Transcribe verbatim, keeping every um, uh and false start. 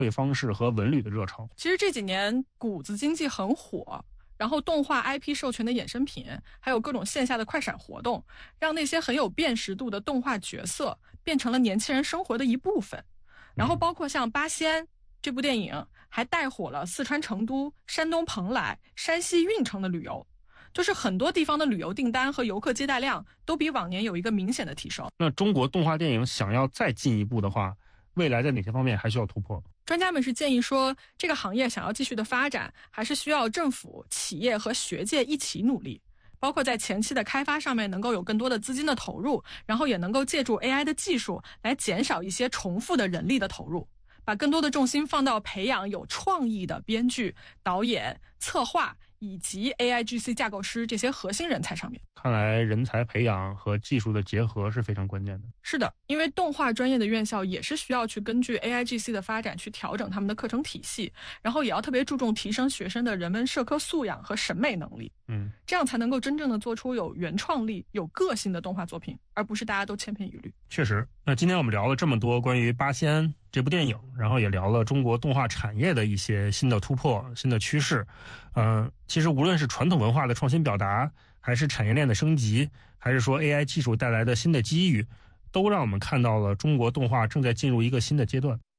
费方式和文旅的热潮。 其实这几年谷子经济很火，然后动画 I P 授权的衍生品，还有各种线下的快闪活动，让那些很有辨识度的动画角色变成了年轻人生活的一部分。然后包括像《八仙》这部电影，还带火了四川成都、山东蓬莱、山西运城的旅游。就是很多地方的旅游订单和游客接待量都比往年有一个明显的提升。 那中国动画电影想要再进一步的话，未来在哪些方面还需要突破？ 专家们是建议说，这个行业想要继续的发展，还是需要政府、企业和学界一起努力，包括在前期的开发上面能够有更多的资金的投入，然后也能够借助 A I 的技术来减少一些重复的人力的投入，把更多的重心放到培养有创意的编剧、导演、策划以及 A I G C 架构师这些核心人才上面。 看来人才培养和技术的结合是非常关键的。 是的，因为动画专业的院校也是需要去根据 A I G C 的发展去调整他们的课程体系，然后也要特别注重提升学生的人文社科素养和审美能力。 嗯， 这样才能够真正的做出有原创力、有个性的动画作品，而不是大家都千篇一律。 确实，那今天我们聊了这么多关于《八仙》这部电影，然后也聊了中国动画产业的一些新的突破、新的趋势。嗯、呃，其实无论是传统文化的创新表达，还是产业链的升级，还是说 A I 技术带来的新的机遇，都让我们看到了中国动画正在进入一个新的阶段。